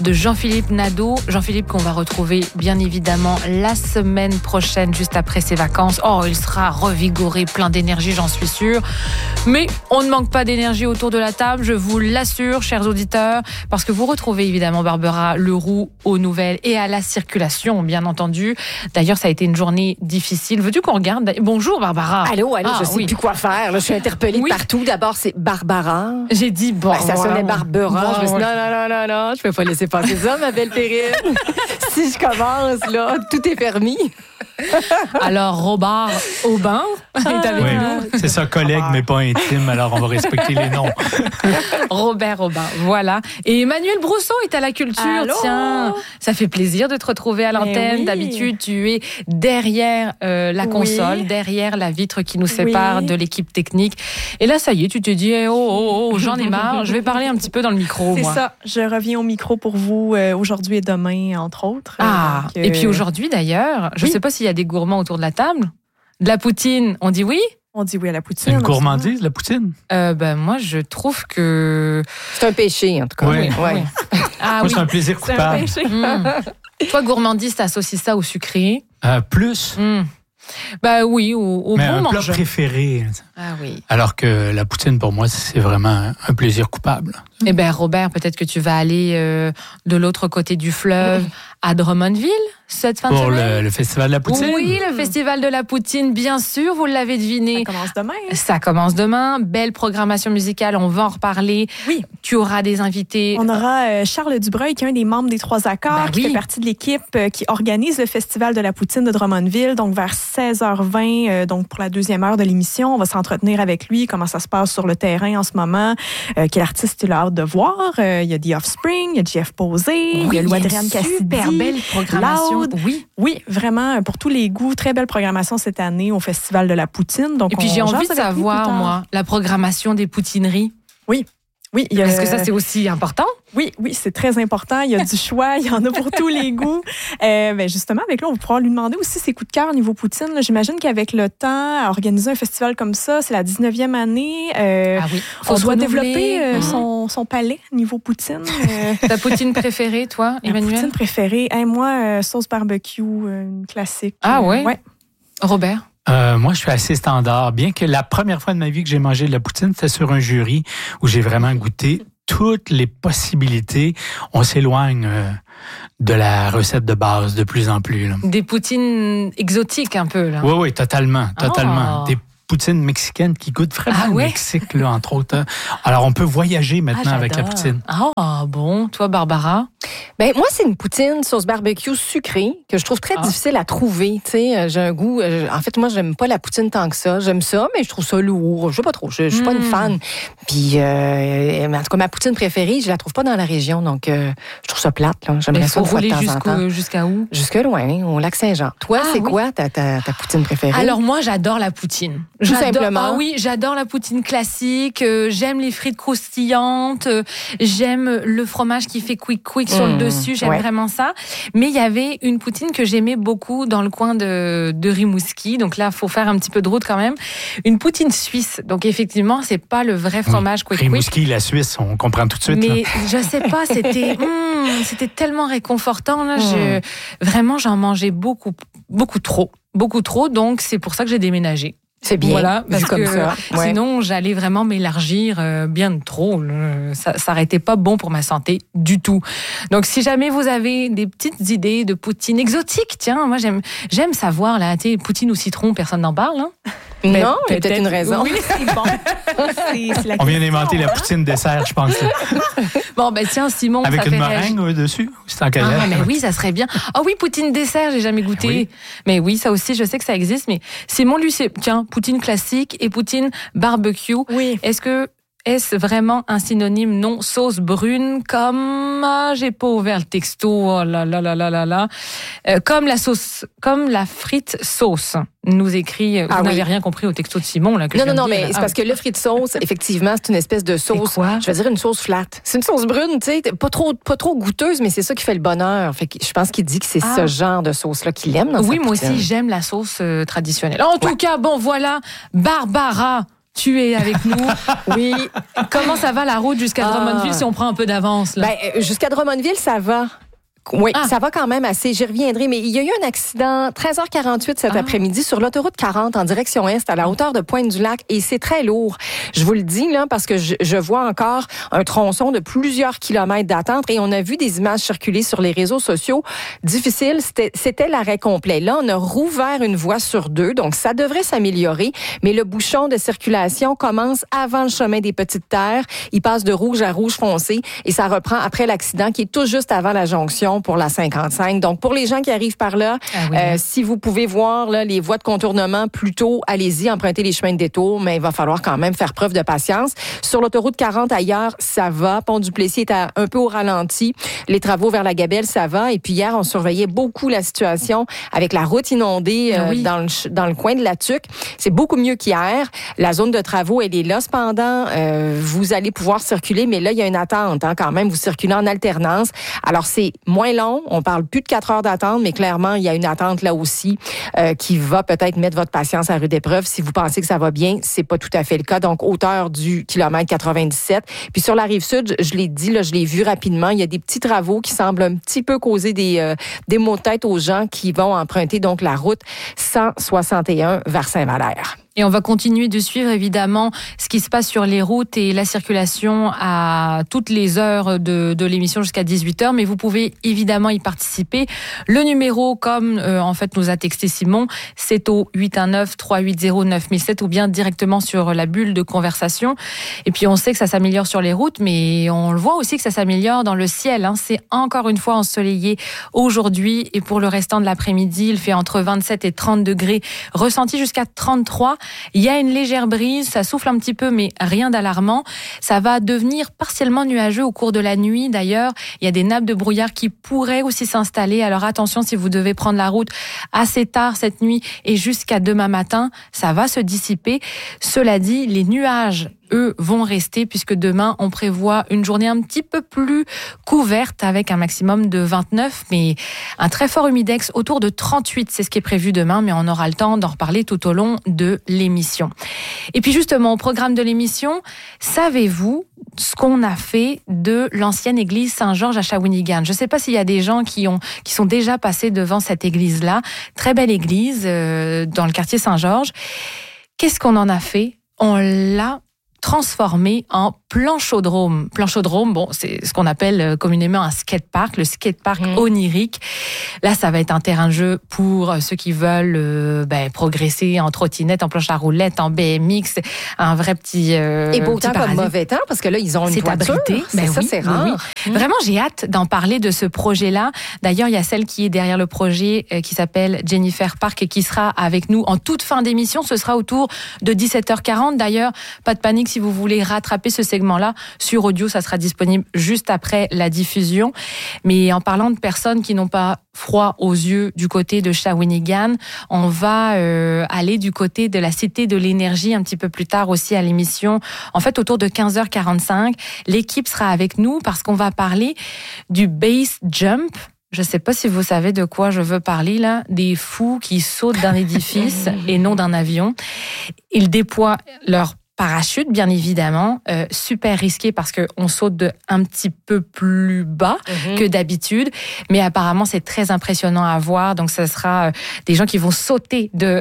de Jean-Philippe Nadeau. Jean-Philippe qu'on va retrouver bien évidemment la semaine prochaine, juste après ses vacances. Oh, il sera revigoré, plein d'énergie, j'en suis sûre. Mais on ne manque pas d'énergie autour de la table, je vous l'assure, chers auditeurs, parce que vous retrouvez évidemment Barbara Leroux aux nouvelles et à la circulation, bien entendu. D'ailleurs, ça a été une journée difficile. Veux-tu qu'on regarde? Bonjour Barbara. Allô, je sais plus quoi faire. Là, je suis interpellée de partout. D'abord, c'est Barbara. J'ai dit bon. Ça sonnait Barbara. Je me suis dit non, je peux pas laisser passer ça, ma belle Périne. Si je commence, là, tout est permis. Alors, Robert Aubin est avec nous. C'est ça, collègue, mais pas intime, alors on va respecter les noms. Robert Aubin, voilà. Et Emmanuel Brousseau est à la culture. Allô? Tiens, ça fait plaisir de te retrouver à l'antenne. Oui. D'habitude, tu es derrière la console, derrière la vitre qui nous sépare de l'équipe technique. Et là, ça y est, tu te dis, j'en ai marre, je vais parler un petit peu dans le micro. C'est ça, je reviens au micro pour vous aujourd'hui et demain, entre autres. Et puis aujourd'hui, d'ailleurs, je ne sais pas s'il y a des gourmands autour de la table. De la poutine, on dit oui? On dit oui à la poutine. C'est une gourmandise, la poutine? Moi, je trouve que... C'est un péché, en tout cas. Oui. Moi, c'est un plaisir coupable. Toi, gourmandise, t'associes ça au sucré? Plus. Oui, au mais bon un mangeur. plat préféré. Ah oui. Alors que la poutine, pour moi, c'est vraiment un plaisir coupable. Eh bien, Robert, peut-être que tu vas aller de l'autre côté du fleuve, à Drummondville, cette fin de semaine. Pour le festival de la poutine? Oui, le festival de la poutine, bien sûr, vous l'avez deviné. Ça commence demain. Ça commence demain. Belle programmation musicale, on va en reparler. Oui. Tu auras des invités. On aura Charles Dubreuil, qui est un des membres des Trois Accords, qui fait partie de l'équipe qui organise le festival de la poutine de Drummondville. Donc, vers 16h20, donc pour la deuxième heure de l'émission, on va s'entretenir avec lui, comment ça se passe sur le terrain en ce moment, quel artiste il a hâte de voir. Il y a The Offspring, il y a Jeff Posé, il y a Louis-Adrienne Cassidy. Super belle programmation. Loud. Oui, vraiment, pour tous les goûts, très belle programmation cette année au festival de la poutine. Donc, et puis j'ai envie de savoir, moi, la programmation des poutineries. Oui. Est-ce que ça, c'est aussi important? Oui, c'est très important. Il y a du choix, il y en a pour tous les goûts. Justement, avec là, on va pouvoir lui demander aussi ses coups de cœur niveau poutine. Là, j'imagine qu'avec le temps, à organiser un festival comme ça, c'est la 19e année. On doit développer son palais niveau poutine. Ta poutine préférée, toi, Emmanuel? Ma poutine préférée, moi, sauce barbecue, une classique. Ah oui? Ouais. Robert? Moi, je suis assez standard. Bien que la première fois de ma vie que j'ai mangé de la poutine, c'était sur un jury où j'ai vraiment goûté toutes les possibilités. On s'éloigne de la recette de base de plus en plus. Là. Des poutines exotiques un peu, là. Oui, totalement. Des poutines mexicaines qui goûtent vraiment le Mexique, là, entre autres. Alors, on peut voyager maintenant avec la poutine. Bon. Toi, Barbara? Moi, c'est une poutine sauce barbecue sucrée que je trouve très difficile à trouver. Tu sais, j'ai un goût... en fait, moi, j'aime pas la poutine tant que ça. J'aime ça, mais je trouve ça lourd. Je sais pas trop. Je suis pas une fan. Puis, en tout cas, ma poutine préférée, je la trouve pas dans la région. Donc, je trouve ça plate. Là. J'aimerais ça une fois de temps en temps. Jusqu'à où? Jusque loin, au Lac-Saint-Jean. Toi, c'est quoi ta poutine préférée? Alors, moi, j'adore la poutine. Tout simplement. Ah oui, j'adore la poutine classique. J'aime les frites croustillantes. J'aime le fromage qui fait quick sur le dessus. J'aime vraiment ça. Mais il y avait une poutine que j'aimais beaucoup dans le coin de Rimouski. Donc là, il faut faire un petit peu de route quand même. Une poutine suisse. Donc effectivement, c'est pas le vrai fromage quick. Rimouski, la Suisse, on comprend tout de suite. Mais je sais pas, c'était tellement réconfortant. Là, vraiment, j'en mangeais beaucoup trop. Donc c'est pour ça que j'ai déménagé. C'est bien, voilà, parce comme que ça. Sinon, j'allais vraiment m'élargir bien trop. Ça n'aurait pas bon pour ma santé du tout. Donc, si jamais vous avez des petites idées de poutine exotique, tiens, moi, j'aime savoir, là, tu sais, poutine au citron, personne n'en parle, hein? Non, mais peut-être une raison. Oui, c'est bon. On vient d'inventer la poutine dessert, je pense. Bon, tiens, Simon, avec ça une fait meringue dessus, c'est en calèche. Mais oui, ça serait bien. Oui, poutine dessert, j'ai jamais goûté. Oui. Mais oui, ça aussi, je sais que ça existe. Mais Simon, lui, c'est, tiens, poutine classique et poutine barbecue. Oui. Est-ce vraiment un synonyme? Non, sauce brune, comme... j'ai pas ouvert le texto, oh là là là là là là. Comme la frite sauce, nous écrit... Vous n'avez rien compris au texto de Simon, là, que Non, mais c'est parce que le frite sauce, effectivement, c'est une espèce de sauce... Je vais dire une sauce flat. C'est une sauce brune, tu sais, pas trop goûteuse, mais c'est ça qui fait le bonheur. Fait que je pense qu'il dit que c'est ce genre de sauce-là qu'il aime dans sa poutine. Moi aussi, j'aime la sauce traditionnelle. En tout cas, bon, voilà, Barbara... tu es avec nous. Oui. Comment ça va la route jusqu'à Drummondville si on prend un peu d'avance, là? Jusqu'à Drummondville, ça va. Oui, ça va quand même assez. J'y reviendrai. Mais il y a eu un accident 13h48 cet après-midi sur l'autoroute 40 en direction est à la hauteur de Pointe-du-Lac et c'est très lourd. Je vous le dis là parce que je vois encore un tronçon de plusieurs kilomètres d'attente et on a vu des images circuler sur les réseaux sociaux. Difficile, c'était l'arrêt complet. Là, on a rouvert une voie sur 2, donc ça devrait s'améliorer. Mais le bouchon de circulation commence avant le chemin des Petites Terres. Il passe de rouge à rouge foncé et ça reprend après l'accident qui est tout juste avant la jonction pour la 55. Donc, pour les gens qui arrivent par là, si vous pouvez voir là, les voies de contournement plus tôt, allez-y, empruntez les chemins de détour, mais il va falloir quand même faire preuve de patience. Sur l'autoroute 40 ailleurs, ça va. Pont-du-Plessis est un peu au ralenti. Les travaux vers la Gabelle, ça va. Et puis hier, on surveillait beaucoup la situation avec la route inondée dans le coin de la Tuque. C'est beaucoup mieux qu'hier. La zone de travaux, elle est là. Cependant, vous allez pouvoir circuler, mais là, il y a une attente quand même. Vous circulez en alternance. Alors, c'est moins long. On parle plus de 4 heures d'attente, mais clairement, il y a une attente là aussi qui va peut-être mettre votre patience à rude épreuve. Si vous pensez que ça va bien, c'est pas tout à fait le cas. Donc, hauteur du kilomètre 97. Puis sur la rive sud, je l'ai dit, là, je l'ai vu rapidement, il y a des petits travaux qui semblent un petit peu causer des maux de tête aux gens qui vont emprunter donc la route 161 vers Saint-Valère. Et on va continuer de suivre évidemment ce qui se passe sur les routes et la circulation à toutes les heures de l'émission jusqu'à 18h. Mais vous pouvez évidemment y participer. Le numéro, comme en fait nous a texté Simon, c'est au 819-380-9007 ou bien directement sur la bulle de conversation. Et puis on sait que ça s'améliore sur les routes, mais on le voit aussi que ça s'améliore dans le ciel. C'est encore une fois ensoleillé aujourd'hui et pour le restant de l'après-midi, il fait entre 27 et 30 degrés, ressenti jusqu'à 33. Il y a une légère brise, ça souffle un petit peu, mais rien d'alarmant. Ça va devenir partiellement nuageux au cours de la nuit. D'ailleurs, il y a des nappes de brouillard qui pourraient aussi s'installer. Alors attention, si vous devez prendre la route assez tard cette nuit et jusqu'à demain matin, ça va se dissiper. Cela dit, les nuages, eux, vont rester puisque demain, on prévoit une journée un petit peu plus couverte avec un maximum de 29, mais un très fort humidex autour de 38. C'est ce qui est prévu demain, mais on aura le temps d'en reparler tout au long de l'émission. Et puis justement, au programme de l'émission, savez-vous ce qu'on a fait de l'ancienne église Saint-Georges à Shawinigan? Je ne sais pas s'il y a des gens qui sont déjà passés devant cette église-là. Très belle église dans le quartier Saint-Georges. Qu'est-ce qu'on en a fait? On l'a transformé en planchodrome. Planchodrome, bon, c'est ce qu'on appelle communément un skatepark, le skatepark onirique. Là, ça va être un terrain de jeu pour ceux qui veulent progresser en trottinette, en planche à roulettes, en BMX, un vrai petit et beau petit temps paradis. Comme mauvais temps, parce que là, ils ont une toiture. C'est rare. Oui. Vraiment, j'ai hâte d'en parler de ce projet-là. D'ailleurs, il y a celle qui est derrière le projet qui s'appelle Jennifer Park et qui sera avec nous en toute fin d'émission. Ce sera autour de 17h40. D'ailleurs, pas de panique si vous voulez rattraper ce segment-là sur audio, ça sera disponible juste après la diffusion. Mais en parlant de personnes qui n'ont pas froid aux yeux du côté de Shawinigan, on va aller du côté de la Cité de l'Énergie un petit peu plus tard aussi à l'émission. En fait, autour de 15h45, l'équipe sera avec nous parce qu'on va parler du base jump. Je ne sais pas si vous savez de quoi je veux parler là. Des fous qui sautent d'un édifice et non d'un avion. Ils déploient leur parachute, bien évidemment, super risqué parce que on saute de un petit peu plus bas que d'habitude, mais apparemment c'est très impressionnant à voir. Donc ce sera des gens qui vont sauter de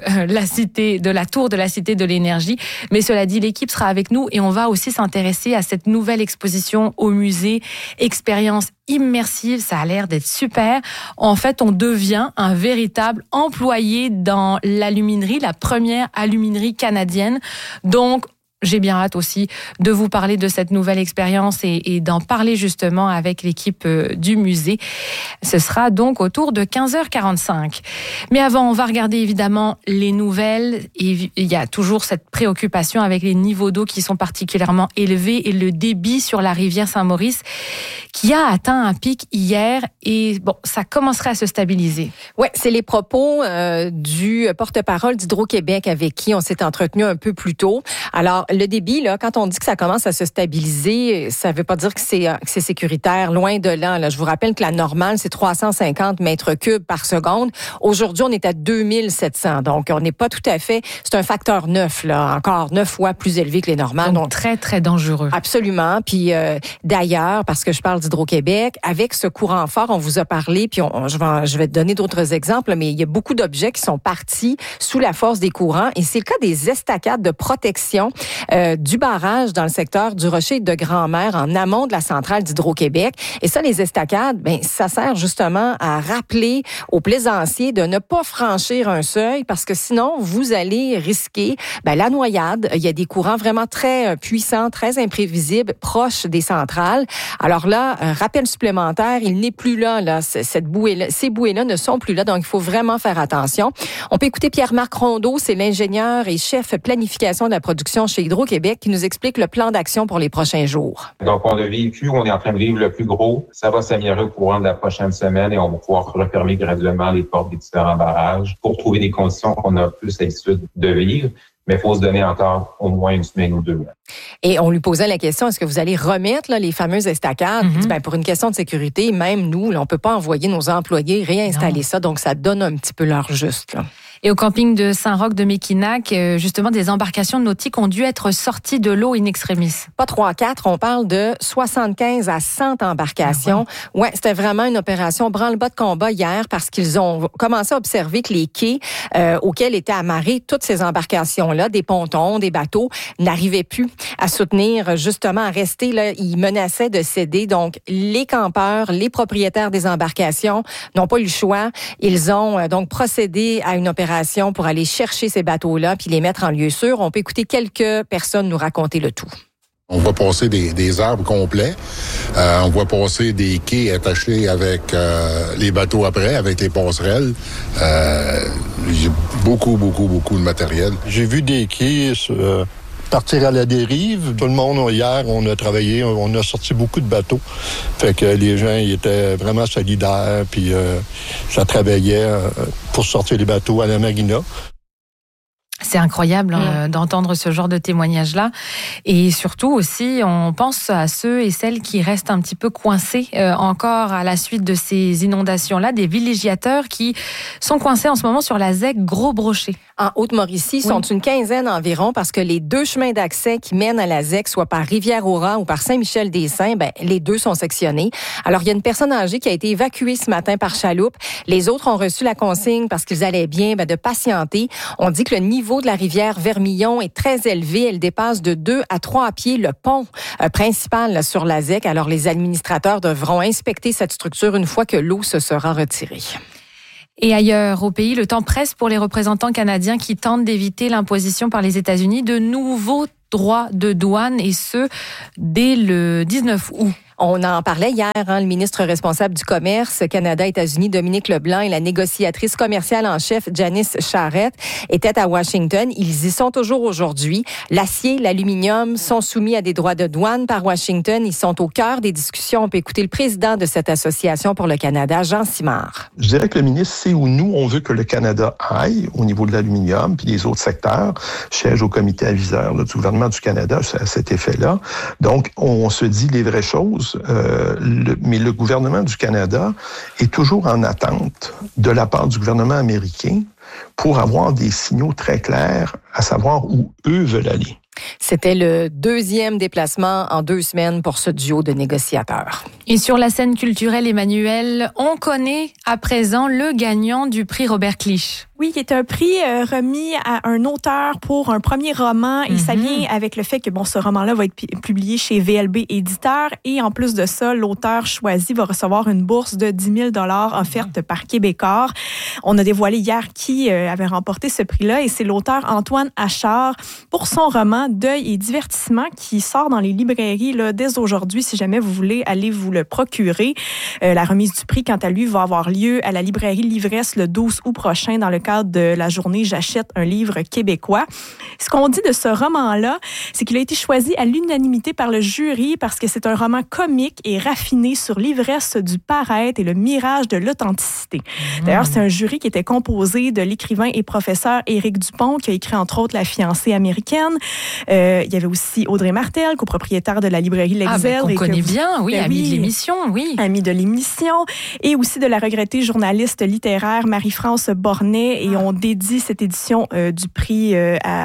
la tour de la Cité de l'Énergie. Mais cela dit, l'équipe sera avec nous et on va aussi s'intéresser à cette nouvelle exposition au musée, expérience immersive, ça a l'air d'être super. En fait, on devient un véritable employé dans l'aluminerie, la première aluminerie canadienne. Donc, j'ai bien hâte aussi de vous parler de cette nouvelle expérience et d'en parler justement avec l'équipe du musée. Ce sera donc autour de 15h45. Mais avant, on va regarder évidemment les nouvelles. Et il y a toujours cette préoccupation avec les niveaux d'eau qui sont particulièrement élevés et le débit sur la rivière Saint-Maurice qui a atteint un pic hier et bon, ça commencerait à se stabiliser. Ouais, c'est les propos du porte-parole d'Hydro-Québec avec qui on s'est entretenu un peu plus tôt. Alors, le débit, là, quand on dit que ça commence à se stabiliser, ça ne veut pas dire que c'est sécuritaire. Loin de là, là. Je vous rappelle que la normale, c'est 350 mètres cubes par seconde. Aujourd'hui, on est à 2700. Donc, on n'est pas tout à fait... C'est un facteur 9, là, encore 9 fois plus élevé que les normales. Donc très, très dangereux. Absolument. Puis d'ailleurs, parce que je parle d'Hydro-Québec, avec ce courant fort, on vous a parlé, puis je vais te donner d'autres exemples, mais il y a beaucoup d'objets qui sont partis sous la force des courants. Et c'est le cas des estacades de protection du barrage dans le secteur du Rocher de Grand-Mère, en amont de la centrale d'Hydro-Québec. Et ça, les estacades, ça sert justement à rappeler aux plaisanciers de ne pas franchir un seuil, parce que sinon, vous allez risquer la noyade. Il y a des courants vraiment très puissants, très imprévisibles, proches des centrales. Alors là, un rappel supplémentaire, il n'est plus là. Cette bouée-là, ces bouées-là ne sont plus là, donc il faut vraiment faire attention. On peut écouter Pierre-Marc Rondeau, c'est l'ingénieur et chef planification de la production chez Hydro-Québec, qui nous explique le plan d'action pour les prochains jours. Donc, on est en train de vivre le plus gros. Ça va s'améliorer au courant de la prochaine semaine et on va pouvoir refermer graduellement les portes des différents barrages pour trouver des conditions qu'on a plus l'habitude de vivre. Mais il faut se donner encore au moins une semaine ou deux. Et on lui posait la question, est-ce que vous allez remettre les fameuses estacades? Il dit, pour une question de sécurité, même nous, on ne peut pas envoyer nos employés réinstaller ça. Donc, ça donne un petit peu l'heure juste. Là. Et au camping de Saint-Roch de Mekinac, justement, des embarcations nautiques ont dû être sorties de l'eau in extremis. Pas 3-4, on parle de 75 à 100 embarcations. Ouais, c'était vraiment une opération branle-bas de combat hier parce qu'ils ont commencé à observer que les quais auxquels étaient amarrés toutes ces embarcations-là, des pontons, des bateaux, n'arrivaient plus à soutenir, justement, à rester là. Ils menaçaient de céder. Donc, les campeurs, les propriétaires des embarcations n'ont pas eu le choix. Ils ont donc procédé à une opération pour aller chercher ces bateaux-là puis les mettre en lieu sûr. On peut écouter quelques personnes nous raconter le tout. On voit passer des arbres complets. On voit passer des quais attachés avec les bateaux après, avec les passerelles. J'ai beaucoup de matériel. J'ai vu des quais partir à la dérive. Tout le monde, hier, on a travaillé, on a sorti beaucoup de bateaux. Fait que les gens, ils étaient vraiment solidaires, puis ça travaillait pour sortir les bateaux à la marina. C'est incroyable d'entendre ce genre de témoignage-là. Et surtout aussi, on pense à ceux et celles qui restent un petit peu coincés encore à la suite de ces inondations-là, des villégiateurs qui sont coincés en ce moment sur la ZEC Gros-Brochet. En Haute-Mauricie, sont une quinzaine environ parce que les deux chemins d'accès qui mènent à la ZEC, soit par Rivière-au-Rang ou par Saint-Michel-des-Saints, les deux sont sectionnés. Alors, il y a une personne âgée qui a été évacuée ce matin par chaloupe. Les autres ont reçu la consigne parce qu'ils allaient bien de patienter. On dit que le niveau de la rivière Vermillon est très élevé. Elle dépasse de 2 à 3 pieds le pont principal là, sur la ZEC. Alors, les administrateurs devront inspecter cette structure une fois que l'eau se sera retirée. Et ailleurs au pays, le temps presse pour les représentants canadiens qui tentent d'éviter l'imposition par les États-Unis de nouveaux droits de douane, et ce, dès le 19 août. On en parlait hier, le ministre responsable du commerce Canada-États-Unis, Dominique Leblanc, et la négociatrice commerciale en chef, Janice Charette, étaient à Washington. Ils y sont toujours aujourd'hui. L'acier, l'aluminium sont soumis à des droits de douane par Washington. Ils sont au cœur des discussions. On peut écouter le président de cette association pour le Canada, Jean Simard. Je dirais que le ministre sait où nous, on veut que le Canada aille au niveau de l'aluminium puis des autres secteurs. Je siège au comité aviseur du gouvernement du Canada à cet effet-là. Donc, on se dit les vraies choses. Mais le gouvernement du Canada est toujours en attente de la part du gouvernement américain pour avoir des signaux très clairs à savoir où eux veulent aller. C'était le deuxième déplacement en 2 semaines pour ce duo de négociateurs. Et sur la scène culturelle, Emmanuel, on connaît à présent le gagnant du prix Robert Clich. Oui, qui est un prix remis à un auteur pour un premier roman. Et ça vient avec le fait que ce roman-là va être publié chez VLB Éditeur. Et en plus de ça, l'auteur choisi va recevoir une bourse de 10 000 $ offerte par Québécois. On a dévoilé hier qui avait remporté ce prix-là. Et c'est l'auteur Antoine Achard pour son roman Deuil et divertissement qui sort dans les librairies là, dès aujourd'hui. Si jamais vous voulez aller vous le procurer. La remise du prix, quant à lui, va avoir lieu à la librairie L'Ivresse le 12 août prochain dans le cadre cadre de la journée J'achète un livre québécois. Ce qu'on dit de ce roman-là, c'est qu'il a été choisi à l'unanimité par le jury parce que c'est un roman comique et raffiné sur l'ivresse du paraître et le mirage de l'authenticité. D'ailleurs, c'est un jury qui était composé de l'écrivain et professeur Éric Dupont, qui a écrit entre autres La fiancée américaine. Il y avait aussi Audrey Martel, copropriétaire de la librairie L'Exergue. Qu'on connaît bien, oui, amie de l'émission, oui. Amie de l'émission. Et aussi de la regrettée journaliste littéraire Marie-France Bornet. Et on dédie cette édition du prix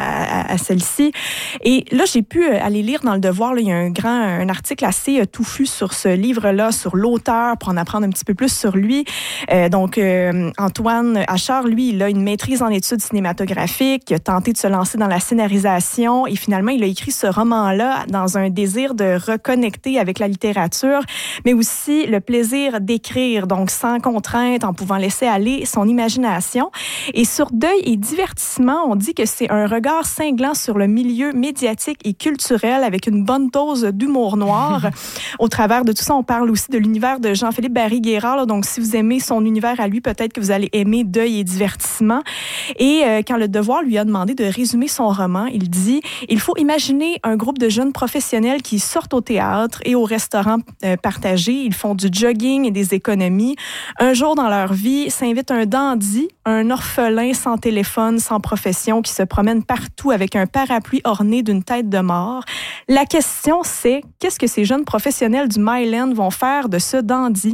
à celle-ci. Et là, j'ai pu aller lire dans Le Devoir, là, il y a un article assez touffu sur ce livre-là, sur l'auteur, pour en apprendre un petit peu plus sur lui. Donc, Antoine Achard, lui, il a une maîtrise en études cinématographiques, il a tenté de se lancer dans la scénarisation et finalement, il a écrit ce roman-là dans un désir de reconnecter avec la littérature, mais aussi le plaisir d'écrire, donc sans contrainte, en pouvant laisser aller son imagination. Et sur Deuil et divertissement, on dit que c'est un regard cinglant sur le milieu médiatique et culturel avec une bonne dose d'humour noir. Au travers de tout ça, on parle aussi de l'univers de Jean-Philippe Barry-Guérard. Donc, si vous aimez son univers à lui, peut-être que vous allez aimer Deuil et divertissement. Et quand Le Devoir lui a demandé de résumer son roman, il dit « Il faut imaginer un groupe de jeunes professionnels qui sortent au théâtre et au restaurant partagé. Ils font du jogging et des économies. Un jour dans leur vie, s'invite un dandy, un orphelin sans téléphone, sans profession, qui se promène partout avec un parapluie orné d'une tête de mort. La question, c'est qu'est-ce que ces jeunes professionnels du Myland vont faire de ce dandy?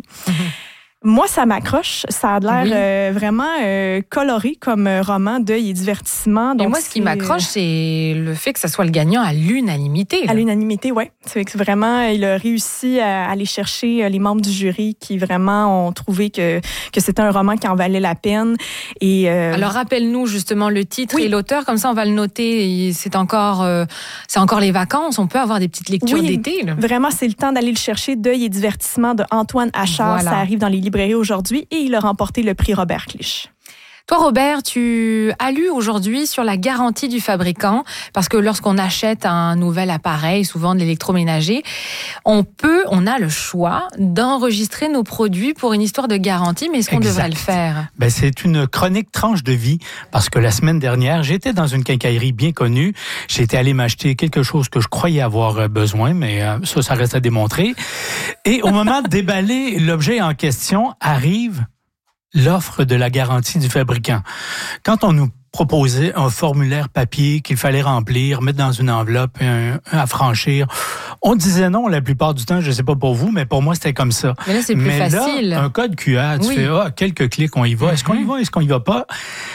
Moi, ça m'accroche. Ça a l'air vraiment coloré comme roman, Deuil et divertissement. Donc, et moi, ce qui m'accroche, c'est le fait que ça soit le gagnant à l'unanimité. À l'unanimité, oui. C'est que vraiment, il a réussi à aller chercher les membres du jury qui vraiment ont trouvé que c'était un roman qui en valait la peine. Et alors, rappelle-nous justement le titre et l'auteur, comme ça, on va le noter. C'est encore les vacances. On peut avoir des petites lectures d'été. Là. Vraiment, c'est le temps d'aller le chercher. Deuil et divertissement de Antoine Achard. Voilà. Ça arrive dans les librairies aujourd'hui et il a remporté le prix Robert Clich. Toi, Robert, tu as lu aujourd'hui sur la garantie du fabricant, parce que lorsqu'on achète un nouvel appareil, souvent de l'électroménager, on a le choix d'enregistrer nos produits pour une histoire de garantie, mais est-ce qu'on devrait le faire? Ben, c'est une chronique tranche de vie, parce que la semaine dernière, j'étais dans une quincaillerie bien connue. J'étais allé m'acheter quelque chose que je croyais avoir besoin, mais ça reste à démontrer. Et au moment de déballer l'objet en question, arrive l'offre de la garantie du fabricant. Quand on nous proposait un formulaire papier qu'il fallait remplir, mettre dans une enveloppe, à franchir, on disait non la plupart du temps. Je sais pas pour vous, mais pour moi, c'était comme ça. Mais là, c'est plus facile. Là, un code QR, tu fais, quelques clics, on y va. Est-ce qu'on y va? Est-ce qu'on y va pas?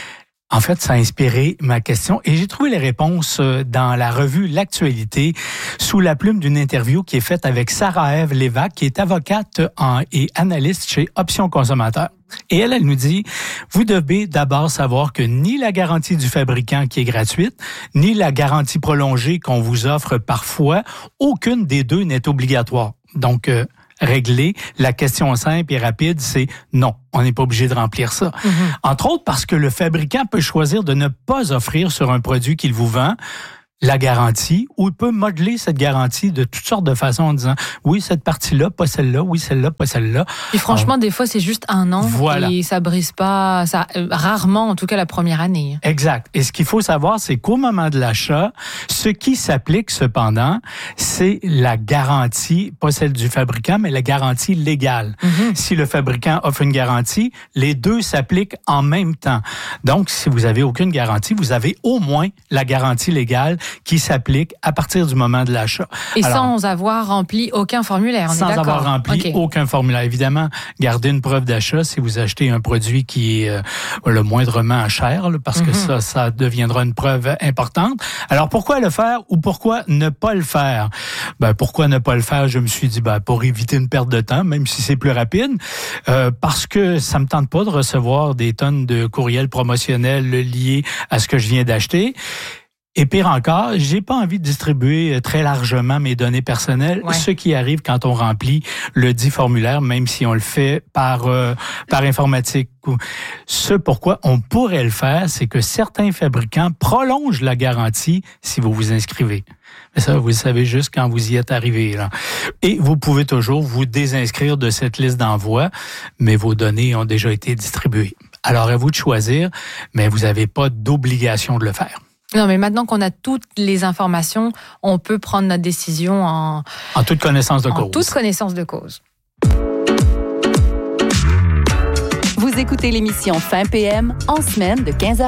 En fait, ça a inspiré ma question et j'ai trouvé les réponses dans la revue L'Actualité sous la plume d'une interview qui est faite avec Sarah-Ève Lévesque, qui est avocate et analyste chez Options Consommateurs. Et elle nous dit, vous devez d'abord savoir que ni la garantie du fabricant qui est gratuite, ni la garantie prolongée qu'on vous offre parfois, aucune des deux n'est obligatoire. Donc, régler. La question simple et rapide, c'est non, on n'est pas obligé de remplir ça. Entre autres parce que le fabricant peut choisir de ne pas offrir sur un produit qu'il vous vend la garantie, ou il peut modeler cette garantie de toutes sortes de façons en disant oui, cette partie-là, pas celle-là, oui, celle-là, pas celle-là. Et franchement, des fois, c'est juste un an et ça brise pas, ça rarement, en tout cas la première année. Exact. Et ce qu'il faut savoir, c'est qu'au moment de l'achat, ce qui s'applique cependant, c'est la garantie, pas celle du fabricant, mais la garantie légale. Si le fabricant offre une garantie, les deux s'appliquent en même temps. Donc, si vous avez aucune garantie, vous avez au moins la garantie légale qui s'applique à partir du moment de l'achat. Et alors, sans avoir rempli aucun formulaire, on est d'accord? Sans avoir rempli aucun formulaire. Évidemment, gardez une preuve d'achat si vous achetez un produit qui est le moindrement cher, parce que ça deviendra une preuve importante. Alors, pourquoi le faire ou pourquoi ne pas le faire? Pourquoi ne pas le faire? Je me suis dit, pour éviter une perte de temps, même si c'est plus rapide, parce que ça me tente pas de recevoir des tonnes de courriels promotionnels liés à ce que je viens d'acheter. Et pire encore, j'ai pas envie de distribuer très largement mes données personnelles, ce qui arrive quand on remplit le dit formulaire, même si on le fait par informatique. Ce pourquoi on pourrait le faire, c'est que certains fabricants prolongent la garantie si vous vous inscrivez. Mais ça, vous le savez juste quand vous y êtes arrivé, là. Et vous pouvez toujours vous désinscrire de cette liste d'envoi, mais vos données ont déjà été distribuées. Alors, à vous de choisir, mais vous n'avez pas d'obligation de le faire. Non, mais maintenant qu'on a toutes les informations, on peut prendre notre décision en toute connaissance de cause. En toute connaissance de cause. Vous écoutez l'émission Fin PM en semaine de 15h